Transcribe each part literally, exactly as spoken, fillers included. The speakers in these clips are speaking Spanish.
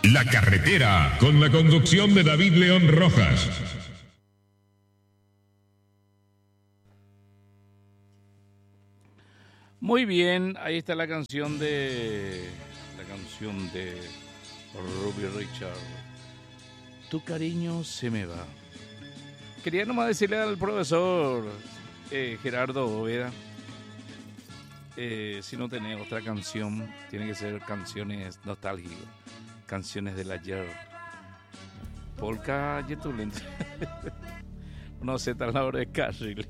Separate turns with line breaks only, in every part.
La Carretera, con la conducción de David León Rojas.
Muy bien, ahí está la canción de la canción de Robbie Richard. Tu cariño se me va. Quería nomás decirle al profesor eh, Gerardo Bóveda, eh, si no tenés otra canción, tiene que ser canciones nostálgicas, canciones del ayer. Polka Yetulente. No sé, tal la hora de carril.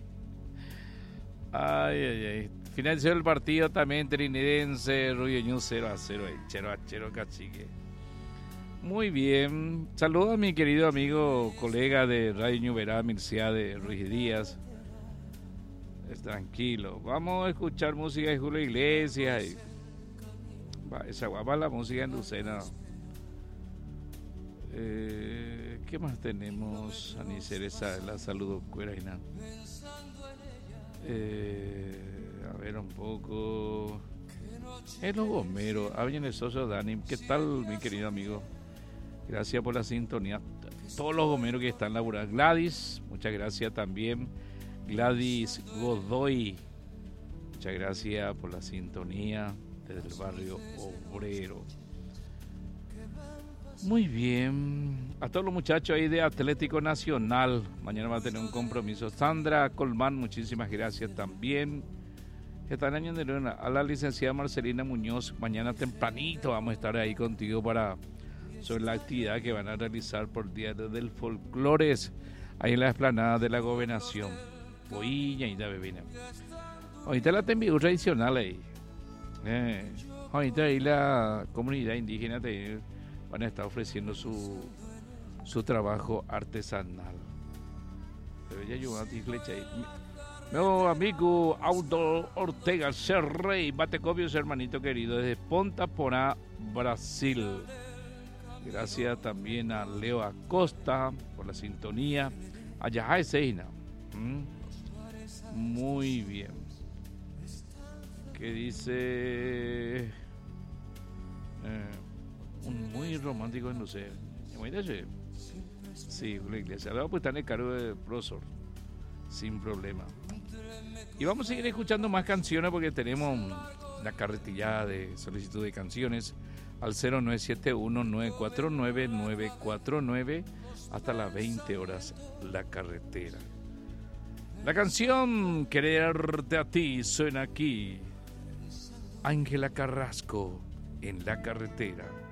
Ay, ay, ay. Finalizó el partido también trinidense, Ruidoño cero a cero, chero a chero, cacique. Muy bien. Saludo a mi querido amigo, colega de Radio Ñuberá, Mircea de Ruiz Díaz. Es tranquilo. Vamos a escuchar música de Julio Iglesias. Y... Va, esa guapa la música en Lucena. Eh, ¿Qué más tenemos? Anicer, esa la saludo, Cueraina. Eh, a ver un poco. Es los bomberos. Hablen el socio Dani. ¿Qué tal, mi querido amigo? Gracias por la sintonía. Todos los gomeros que están laburando. Gladys, muchas gracias también. Gladys Godoy, muchas gracias por la sintonía desde el barrio Obrero. Muy bien. A todos los muchachos ahí de Atlético Nacional. Mañana va a tener un compromiso. Sandra Colmán, muchísimas gracias también. Están añadiendo a la licenciada Marcelina Muñoz. Mañana tempranito vamos a estar ahí contigo para sobre la actividad que van a realizar por Día del Folclores ahí en la explanada de la Gobernación. Boilla y la bebina. Ahorita la tenbiu tradicional ahí. Eh, ahorita ahí la comunidad indígena te van a estar ofreciendo su su trabajo artesanal. Debería ayudar a ti flecha ahí. Mi amigo Aldo Ortega Serrey Batecobios, hermanito querido, desde Ponta Porá, Brasil. Gracias también a Leo Acosta por la sintonía. Allá Seina. ¿Mm? Muy bien. ¿Qué dice? Eh, un muy romántico, no sé. Sí, la iglesia. Ahora pues está en el cargo de profesor. Sin problema. Y vamos a seguir escuchando más canciones porque tenemos la carretilla de solicitud de canciones al cero nueve siete uno nueve cuatro nueve nueve cuatro nueve hasta las veinte horas la carretera. La canción Quererte a ti suena aquí. Ángela Carrasco en la carretera.